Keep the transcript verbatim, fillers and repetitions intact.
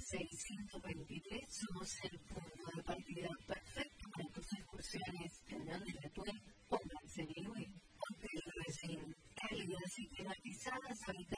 seiscientos veintitrés. Somos el punto de partida perfecto para tus excursiones en donde la pueden pónganse bien hoy. Hotel Resin, cálidas y climatizadas, habitaciones